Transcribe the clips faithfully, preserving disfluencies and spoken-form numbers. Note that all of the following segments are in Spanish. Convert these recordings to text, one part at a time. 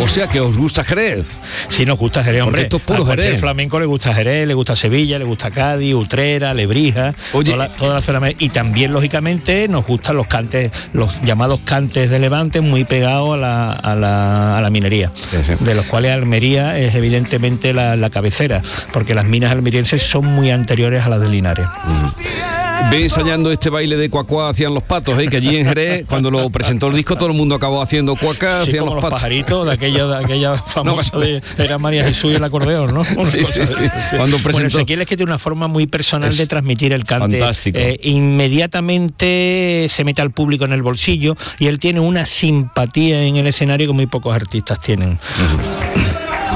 O sea que os gusta Jerez. Sí, nos gusta Jerez, hombre. Esto es puro Jerez. Jerez. Flamenco le gusta Jerez, le gusta Sevilla, le gusta Cádiz, Utrera, Lebrija, Oye, toda la, toda la zona. Y también, lógicamente, nos gustan los cantes, los llamados cantes de Levante, muy pegados a la, a la, a la minería, sí, sí. de los cuales Almería es evidentemente la, la cabecera, porque las minas almerienses son muy anteriores a las de Linares. Mm. Ve ensayando este baile de cuacuá hacían los patos, ¿eh? Que allí en Jerez, cuando lo presentó el disco, todo el mundo acabó haciendo cuacuá, sí, hacían como los, los patos. pajaritos de aquella, de aquella famosa no, de era María Jesús y el acordeón, ¿no? Una sí, sí, sí. Cuando presentó... Bueno, Ezequiel es que tiene una forma muy personal es de transmitir el cante. Fantástico. Eh, inmediatamente se mete al público en el bolsillo y él tiene una simpatía en el escenario que muy pocos artistas tienen. Uh-huh.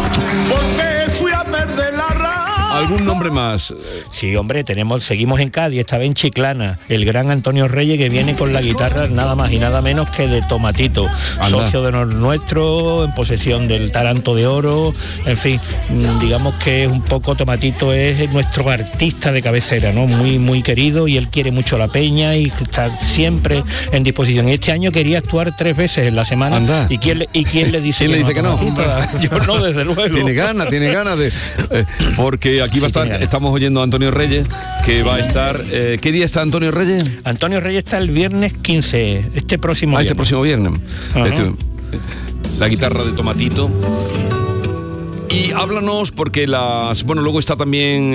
¿Algún nombre más? Sí, hombre, tenemos, seguimos en Cádiz, esta vez en Chiclana, el gran Antonio Reyes, que viene con la guitarra nada más y nada menos que de Tomatito, Anda. socio de honor nuestro, en posesión del Taranto de Oro, en fin, digamos que un poco Tomatito es nuestro artista de cabecera, ¿no? Muy, muy querido, y él quiere mucho la peña y está siempre en disposición. Y este año quería actuar tres veces en la semana. Anda. ¿Y quién le, y quién le dice, ¿Quién que, le dice no, que no? Yo no, desde luego. Tiene ganas, tiene ganas de... Eh, porque aquí va a estar, estamos oyendo a Antonio Reyes, que va a estar... Eh, ¿Qué día está Antonio Reyes? Antonio Reyes está el viernes quince, este próximo ah, viernes. este próximo viernes. Este, la guitarra de Tomatito. Y háblanos, porque las... Bueno, luego está también...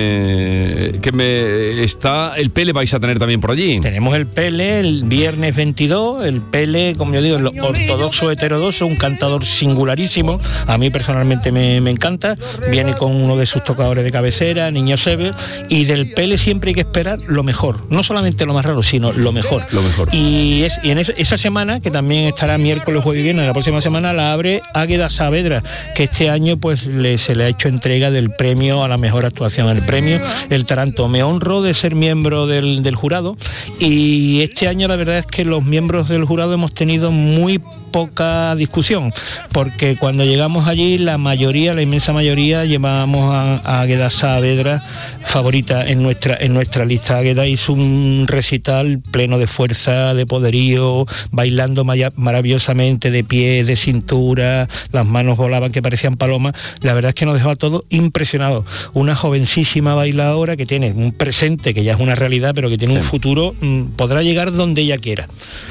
Eh, que me está... El Pele vais a tener también por allí. Tenemos el Pele el viernes veintidós. El Pele, como yo digo, el ortodoxo heterodoxo, un cantador singularísimo. A mí personalmente me, me encanta. Viene con uno de sus tocadores de cabecera, Niño Sebe. Y del Pele siempre hay que esperar lo mejor. No solamente lo más raro, sino lo mejor. Lo mejor. Y, es, y en es, esa semana, que también estará miércoles, jueves y viernes, la próxima semana, la abre Águeda Saavedra, que este año pues le, se le ha hecho entrega del premio a la mejor actuación, el premio El Taranto. Me honro de ser miembro del, del jurado, y este año la verdad es que los miembros del jurado hemos tenido muy poca discusión, porque cuando llegamos allí la mayoría, la inmensa mayoría, llevábamos a, a Águeda Saavedra favorita en nuestra en nuestra lista. Águeda hizo un recital pleno de fuerza, de poderío, bailando maya, maravillosamente, de pie, de cintura, las manos volaban que parecían palomas. La verdad es que nos dejó a todos impresionados. Una jovencísima bailadora que tiene un presente que ya es una realidad, pero que tiene sí. un futuro, mmm, podrá llegar donde ella quiera.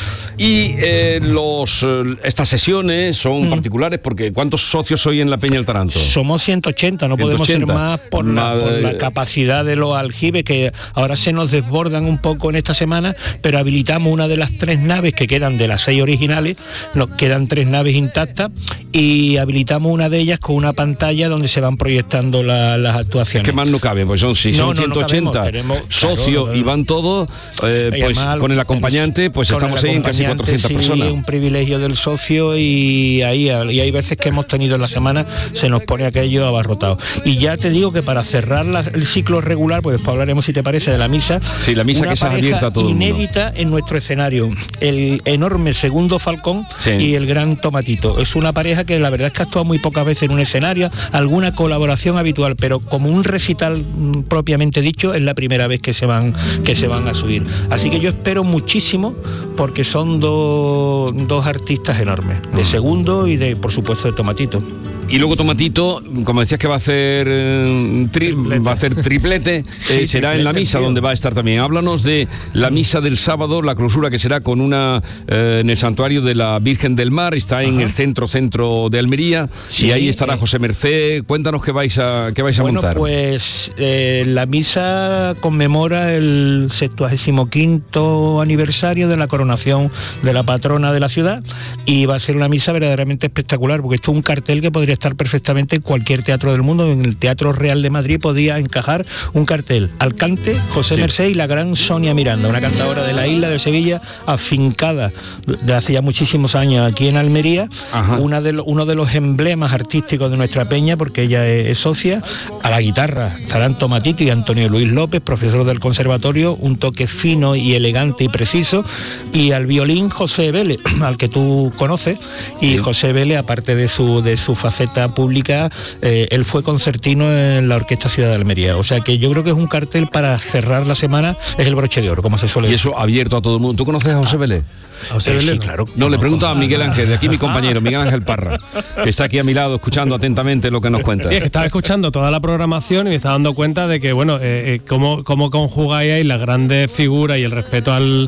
Y eh, los eh, estas sesiones son mm. particulares, porque ¿cuántos socios soy en la Peña del Taranto? Somos ciento ochenta, no ciento ochenta. Podemos ser más por, la, por la capacidad de los aljibes, que ahora se nos desbordan un poco en esta semana, pero habilitamos una de las tres naves que quedan de las seis originales, nos quedan tres naves intactas, y habilitamos una de ellas con una pantalla donde se van proyectando la, las actuaciones. Es que más no caben, pues son, si no, son no, ciento ochenta no cabemos, tenemos, socios, claro, y van todos, eh, pues además, con el acompañante, pues estamos ahí en casi cuatrocientas sí, personas. Un privilegio del socio, y ahí y hay veces que hemos tenido en la semana, se nos pone aquello abarrotado. Y ya te digo que para cerrar la, el ciclo regular, pues después hablaremos, si te parece, de la misa. Sí, la misa que se abierta a todo el mundo. Inédita en nuestro escenario, el enorme Segundo Falcón sí. y el gran Tomatito. Es una pareja que la verdad es que ha actuado muy pocas veces en un escenario, alguna colaboración habitual, pero como un recital propiamente dicho, es la primera vez que se van que se van a subir. Así que yo espero muchísimo, porque son dos dos artistas enormes, de Segundo y de, por supuesto, de Tomatito. Y luego Tomatito, como decías que va a hacer eh, tri, va a hacer triplete, sí, eh, será triplete, en la misa, tío. Donde va a estar también. Háblanos de la misa del sábado, la clausura, que será con una eh, en el santuario de la Virgen del Mar, está en Ajá. el centro centro de Almería, sí, y ahí estará eh, José Mercé. Cuéntanos qué vais a qué vais a bueno, montar. Pues eh, la misa conmemora el septuagésimo quinto aniversario de la coronación de la patrona de la ciudad, y va a ser una misa verdaderamente espectacular, porque esto es un cartel que podría estar perfectamente en cualquier teatro del mundo. En el Teatro Real de Madrid podía encajar un cartel: Alcante, José sí. Mercé y la gran Sonia Miranda, una cantadora de la isla de Sevilla, afincada de hace ya muchísimos años aquí en Almería, una de lo, uno de los emblemas artísticos de nuestra peña, porque ella es, es socia. A la guitarra estarán Tomatito y Antonio Luis López, profesor del conservatorio, un toque fino y elegante y preciso, y al violín José Vélez, al que tú conoces, y sí. José Vélez, aparte de su de su faceta faceta pública, eh, él fue concertino en la Orquesta Ciudad de Almería. O sea que yo creo que es un cartel para cerrar la semana, es el broche de oro, como se suele decir. Y eso abierto a todo el mundo. ¿Tú conoces a José Vélez? ¿A José Vélez? Sí, claro. No, le pregunto a Miguel Ángel, de aquí mi compañero, Miguel Ángel Parra, que está aquí a mi lado escuchando atentamente lo que nos cuenta. Sí, es que estaba escuchando toda la programación y me estaba dando cuenta de que, bueno, eh, eh, cómo, cómo conjugáis ahí las grandes figuras y el respeto al,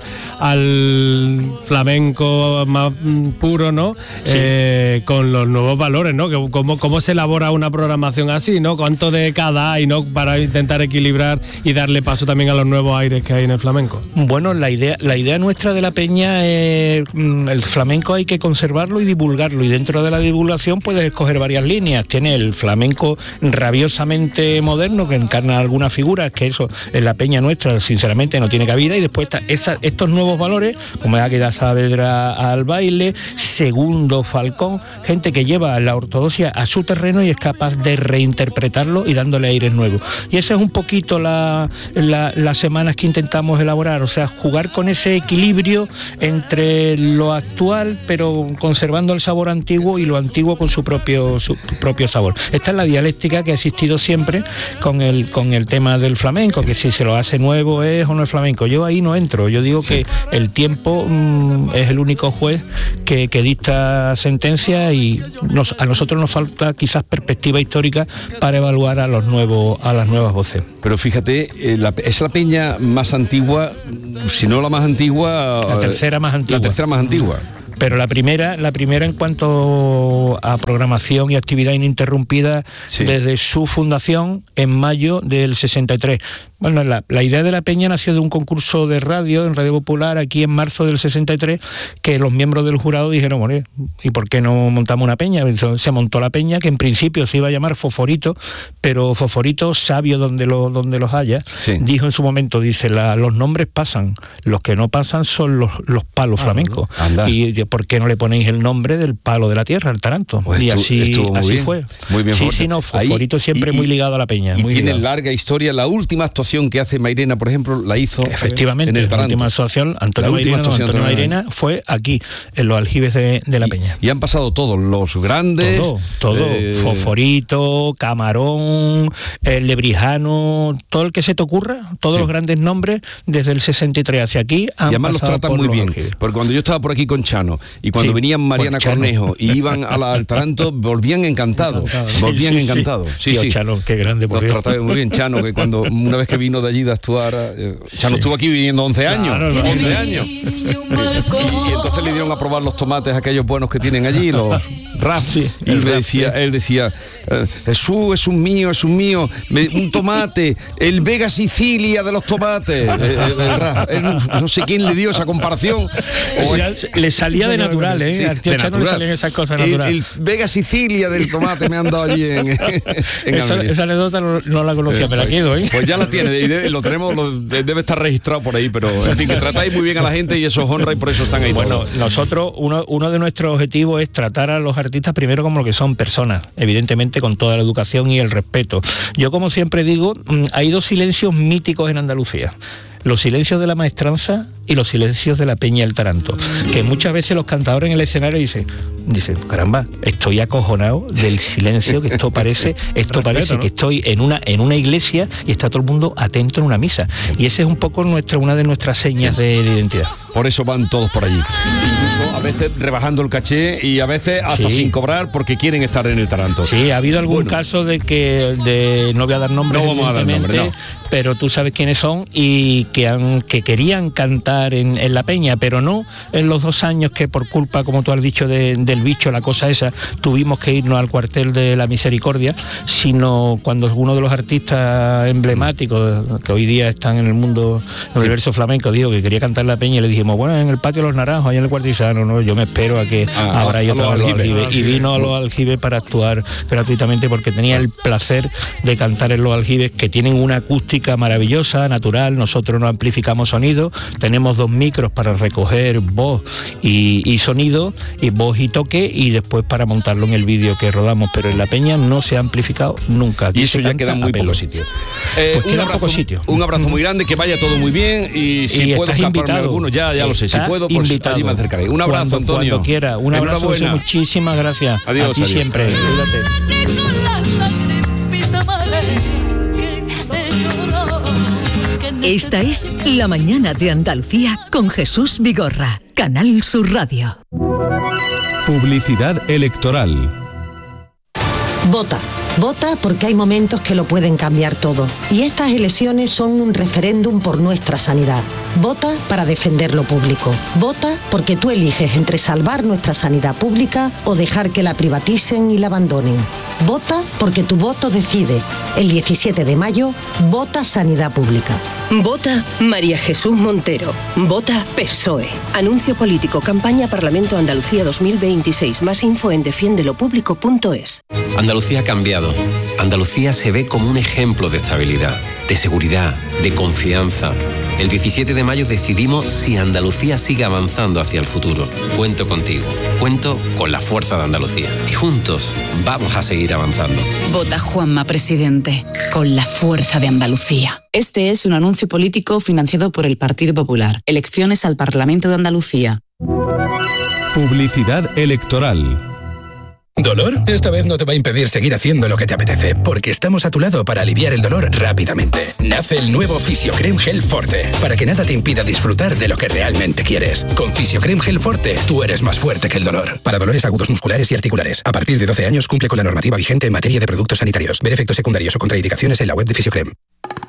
al flamenco más puro, ¿no? Sí. Eh, con los nuevos valores, ¿no? Que, cómo, cómo se elabora una programación así, ¿no? Cuánto de cada hay, ¿no? Para intentar equilibrar y darle paso también a los nuevos aires que hay en el flamenco. Bueno, la idea, la idea nuestra de la peña es el flamenco hay que conservarlo y divulgarlo, y dentro de la divulgación puedes escoger varias líneas. Tiene el flamenco rabiosamente moderno, que encarna algunas figuras, que eso en la peña nuestra sinceramente no tiene cabida, y después está esa, estos nuevos valores, como Águeda Saavedra al baile, Segundo Falcón, gente que lleva la ortodoxia a su terreno y es capaz de reinterpretarlo y dándole aires nuevos. Y esa es un poquito la, la, las semanas que intentamos elaborar, o sea, jugar con ese equilibrio entre lo actual pero conservando el sabor antiguo y lo antiguo con su propio su propio sabor. Esta es la dialéctica que ha existido siempre con el con el tema del flamenco, que si se lo hace nuevo es o no es flamenco. Yo ahí no entro, yo digo sí. que el tiempo mmm, es el único juez que, que dicta sentencia, y nos, a nosotros nos falta quizás perspectiva histórica para evaluar a los nuevos a las nuevas voces. Pero fíjate, eh, la, es la peña más antigua, si no la más antigua, la tercera más antigua. La tercera más antigua. Pero la primera, la primera en cuanto a programación y actividad ininterrumpida sí. desde su fundación en mayo del sesenta y tres. Bueno, la, la idea de la peña nació de un concurso de radio, en Radio Popular, aquí en marzo del sesenta y tres, que los miembros del jurado dijeron, bueno, ¿y por qué no montamos una peña? Entonces, se montó la peña, que en principio se iba a llamar Foforito, pero Foforito, sabio donde, lo, donde los haya, sí. dijo en su momento, dice, la, los nombres pasan, los que no pasan son los, los palos ah, flamencos. Anda. Y ¿por qué no le ponéis el nombre del palo de la tierra, el taranto? Pues y así, así bien, fue. Muy bien, sí, sí, no, Foforito ahí, siempre y, muy ligado a la peña. Y muy tiene ligado. larga historia. La última actuación que hace Mairena, por ejemplo, la hizo efectivamente en el la última actuación Antonio Mairena, Antonio Antonio Mairena fue aquí en los aljibes de, de la y, peña. Y han pasado todos los grandes, todo, todo eh... Foforito, Camarón, el Lebrijano, todo el que se te ocurra, todos sí. los grandes nombres desde el sesenta y tres hacia aquí han y además los tratan muy bien, aljibes. Porque cuando yo estaba por aquí con Chano y cuando sí. venían Mariana bueno, Cornejo y iban a la, al Taranto, volvían encantados, volvían sí, sí, encantados. Sí, Tío, sí. Chano, qué grande. Los trataba muy bien Chano, que cuando una vez que vino de allí de actuar, eh, Chano sí. estuvo aquí viviendo once años, claro, claro. once años. Y, y entonces le dieron a probar los tomates aquellos buenos que tienen allí, los raf, sí, y él decía, sí. él decía, eh, Jesús es un mío, es un mío, me, un tomate, el Vega Sicilia de los tomates, eh, eh, el raf. Él, no sé quién le dio esa comparación. O es, le salía de natural, ¿eh? Sí, al tío Chano le salían esas cosas naturales. El, el Vega Sicilia del tomate me han dado allí en, en esa, esa anécdota no, no la conocía, eh, me la quedo, ¿eh? Pues ya la tiene, y debe, lo tenemos, lo, debe estar registrado por ahí, pero en fin, que tratáis muy bien a la gente y eso os honra y por eso están ahí. Bueno, todos. Nosotros, uno, uno de nuestros objetivos es tratar a los artistas primero como lo que son personas, evidentemente con toda la educación y el respeto. Yo, como siempre digo, hay dos silencios míticos en Andalucía: los silencios de la maestranza y los silencios de la peña del Taranto, que muchas veces los cantadores en el escenario dicen, dicen, caramba, estoy acojonado del silencio, que esto parece, esto parece Respeto, ¿no? que estoy en una en una iglesia y está todo el mundo atento en una misa. Y esa es un poco nuestra una de nuestras señas de, de identidad. Por eso van todos por allí. Incluso a veces rebajando el caché y a veces hasta sí. sin cobrar porque quieren estar en el Taranto. Sí, ha habido algún bueno. caso de que de no voy a dar nombres, no vamos a dar nombres, no. pero tú sabes quiénes son y que han que querían cantar en, en la peña, pero no en los dos años que por culpa, como tú has dicho, de, del bicho, la cosa esa, tuvimos que irnos al cuartel de la Misericordia, sino cuando uno de los artistas emblemáticos que hoy día están en el mundo, en el universo flamenco, dijo que quería cantar la peña y le dijimos, bueno, en el patio de los Naranjos, allá en el Cuartizano, no, yo me espero a que ah, ahora hay otro aljibes. aljibes. Y vino a los aljibes para actuar gratuitamente porque tenía el placer de cantar en los aljibes, que tienen una acústica maravillosa, natural. Nosotros no amplificamos sonido, tenemos dos micros para recoger voz y, y sonido, y voz y toque, y después para montarlo en el vídeo que rodamos, pero en la peña no se ha amplificado nunca. Aquí y eso ya queda muy poco sitio. Eh, pues un, queda abrazo, poco sitio. un abrazo muy grande, que vaya todo muy bien, y si y puedo escaparme alguno, ya, ya lo sé, si puedo, pues allí me acercaré. Un abrazo, cuando, Antonio. Cuando quiera. Un abrazo, José, muchísimas gracias. Adiós, a ti adiós. siempre. Cuídate. Esta es La Mañana de Andalucía con Jesús Vigorra, Canal Sur Radio. Publicidad electoral. Vota. Vota porque hay momentos que lo pueden cambiar todo. Y estas elecciones son un referéndum por nuestra sanidad. Vota para defender lo público. Vota porque tú eliges entre salvar nuestra sanidad pública o dejar que la privaticen y la abandonen. Vota porque tu voto decide. El diecisiete de mayo, vota Sanidad Pública. Vota María Jesús Montero. Vota P S O E. Anuncio político. Campaña Parlamento Andalucía dos mil veintiséis. Más info en defiende lo público punto es. Andalucía ha cambiado. Andalucía se ve como un ejemplo de estabilidad, de seguridad, de confianza. El diecisiete de mayo decidimos si Andalucía sigue avanzando hacia el futuro. Cuento contigo. Cuento con la fuerza de Andalucía. Y juntos vamos a seguir avanzando. Vota Juanma Presidente, con la fuerza de Andalucía. Este es un anuncio político financiado por el Partido Popular. Elecciones al Parlamento de Andalucía. Publicidad electoral. ¿Dolor? Esta vez no te va a impedir seguir haciendo lo que te apetece, porque estamos a tu lado para aliviar el dolor rápidamente. Nace el nuevo Fisiocrem Gel Forte, para que nada te impida disfrutar de lo que realmente quieres. Con Fisiocrem Gel Forte, tú eres más fuerte que el dolor. Para dolores agudos musculares y articulares. A partir de doce años cumple con la normativa vigente en materia de productos sanitarios. Ver efectos secundarios o contraindicaciones en la web de Fisiocrem.